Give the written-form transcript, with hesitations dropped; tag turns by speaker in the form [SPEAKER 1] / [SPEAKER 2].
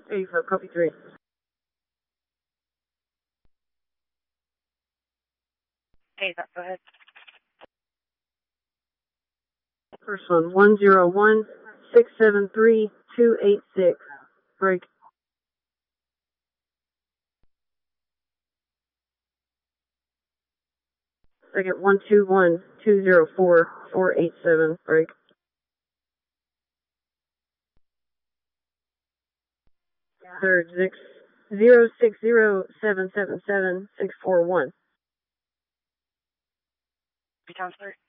[SPEAKER 1] 84, copy 3.
[SPEAKER 2] Hey, go ahead.
[SPEAKER 1] First one, 101-673-286. Break. Second, 121-204-487. Break. Third, 060-777-641.
[SPEAKER 2] Be counselor.